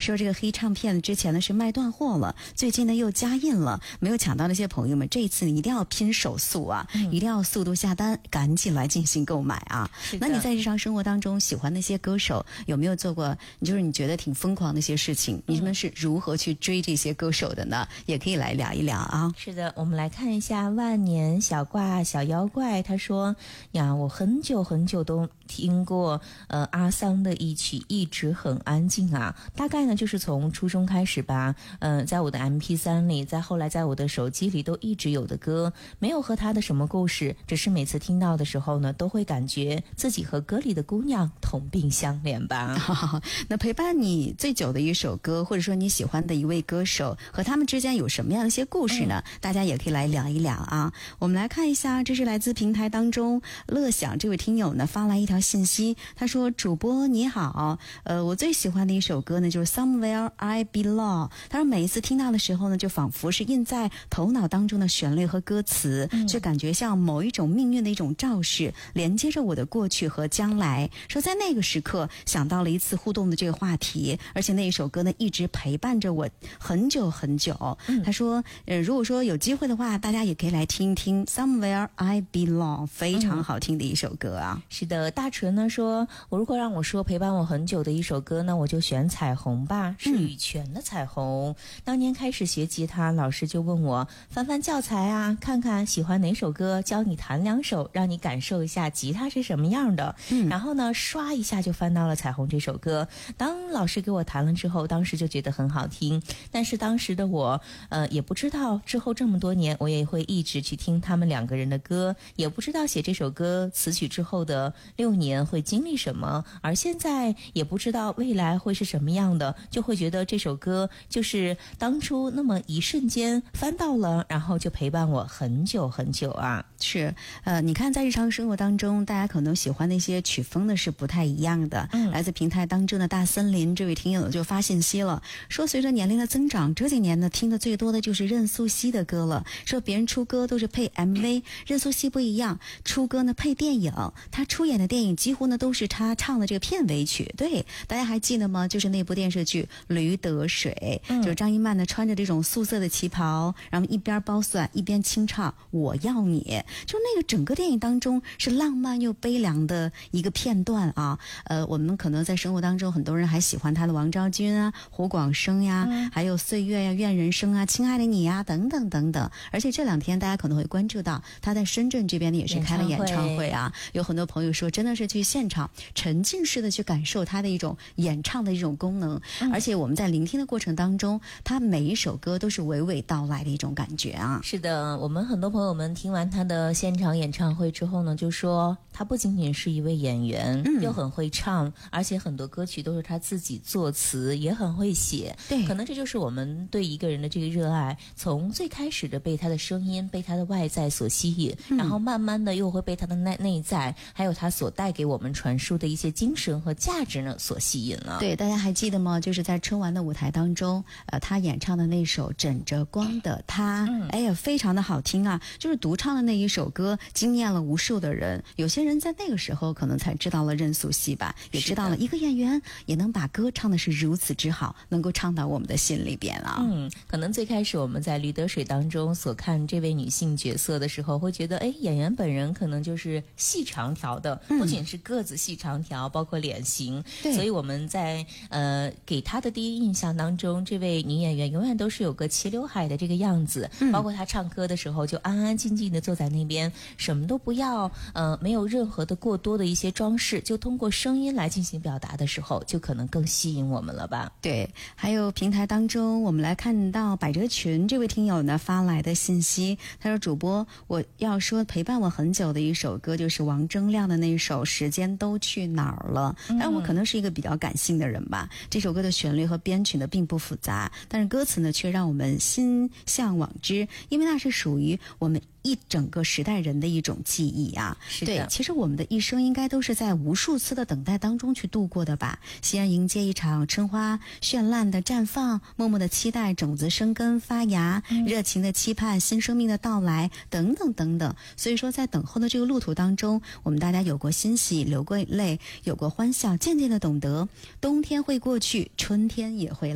说这个黑唱片之前呢是卖断货了，最近呢又加印了，没有抢到那些朋友们，这一次一定要拼手速啊，一定要速度下单，赶紧来进行购买啊。那你在日常生活当中喜欢那些歌手，有没有做过就是你觉得挺疯狂的一些事情？你们是如何去追这些歌手的呢？也可以来聊一聊啊。 是的，我们来看一下万年小挂小妖怪，他说呀，我很久都听过阿桑的一曲一直很安静啊，大概呢就是从初中开始吧，在我的 MP3 里，再后来在我的手机里都一直有的歌，没有和他的什么故事，只是每次听到的时候呢，都会感觉自己和歌里的姑娘同病相怜吧。 那陪伴你最久的一首歌，或者说你喜欢的一位歌手，和他们之间有什么样的一些故事呢？大家也可以来聊一聊啊。我们来看一下，这是来自平台当中乐享这位听友呢发来一条信息，他说：主播你好，我最喜欢的一首歌呢就是 Somewhere I Belong。他说每一次听到的时候呢，就仿佛是印在头脑当中的旋律和歌词，就感觉像某一种命运的一种昭示，连接着我的过去和将来。说在那个时刻想到了一次互动的这个话题，而且那一首歌呢一直陪伴着我很久很久。他说如果说有机会的话，大家也可以来听一听 Somewhere I Belong， 非常好听的一首歌啊。 是的，大纯呢说，我如果让我说陪伴我很久的一首歌呢，我就选彩虹吧，是羽泉的彩虹。当年开始学吉他，老师就问我翻翻教材啊，看看喜欢哪首歌，教你弹2首，让你感受一下吉他是什么样的。然后呢刷一下就翻到了彩虹这首歌。当老师给我弹了之后，当时就觉得很好听，但是当时的我也不知道之后这么多年我也会一直去听他们2个人的歌，也不知道写这首歌词曲之后的6年会经历什么，而现在也不知道未来会是什么样的，就会觉得这首歌就是当初那么一瞬间翻到了，然后就陪伴我很久很久啊。 是你看在日常生活当中，大家可能喜欢那些曲风的是不太一样的。来自平台当中的大森林这位听友就发信息了，说随着年龄的增长，这几年呢听的最多的就是任素汐的歌了，说别人出歌都是配 MV， 任素汐不一样，出歌呢配电影，他出演的电影几乎呢都是他唱的这个片尾曲。对，大家还记得吗？就是那部电视剧《驴得水》，就是张一曼呢穿着这种素色的旗袍，然后一边包蒜一边清唱我要你，就那个整个电影当中是浪漫又悲凉的一个片段啊。我们可能在生活当中很多人还喜欢他的王昭君啊、胡广生呀，还有岁月呀、愿人生啊、亲爱的你呀等等等等。而且这2天大家可能会关注到他在深圳这边呢也是开了演唱会啊，有很多朋友说真的是去现场沉浸式的去感受他的一种演唱的一种功能。而且我们在聆听的过程当中，他每一首歌都是娓娓道来的一种感觉啊。 是的，我们很多朋友们听完他的现场演唱会之后呢，就说他不仅仅是一位演员，又很会唱，而且很多歌曲都是他自己作词，也很会写。 对， 可能这就是我们对一个人的这个热爱，从最开始的被他的声音、被他的外在所吸引，然后慢慢的又会被他的内在，还有他所带给我们传输的一些精神和价值呢所吸引了。 对，大家还记得吗？就是在春晚的舞台当中，他演唱的那首枕着光的他，哎呀，非常的好听啊！就是独唱的那一首歌，惊艳了无数的人。有些人在那个时候可能才知道了任素汐吧，也知道了一个演员也能把歌唱的是如此之好，能够唱到我们的心里边啊。 可能最开始我们在驴得水当中所看这位女性角色的时候，会觉得演员本人可能就是细长条的，不仅是个子细长条，包括脸型。所以我们在给她的第一印象当中，这位女演员永远都是有个齐刘海的这个样子，包括她唱歌的时候就安安静静的坐在那边，什么都不要，没有任何的过多的一些装饰，就通过声音来进行表达的时候，就可能更吸引我们了吧。 对，还有平台当中我们来看到百褶裙这位听友呢发来的信息，他说主播，我要说陪伴我很久的一首歌就是王铮亮的那一首时间都去哪儿了。但我可能是一个比较感性的人吧，这首歌的旋律和编曲呢并不复杂，但是歌词呢却让我们心向往之，因为那是属于我们一整个时代人的一种记忆啊。对，其实我们的一生应该都是在无数次的等待当中去度过的吧，欣然迎接一场春花绚烂的绽放，默默的期待种子生根发芽，热情的期盼新生命的到来，等等等等。所以说在等候的这个路途当中，我们大家有过欣喜，流过泪，有过欢笑，渐渐的懂得冬天会过去，春天也会来。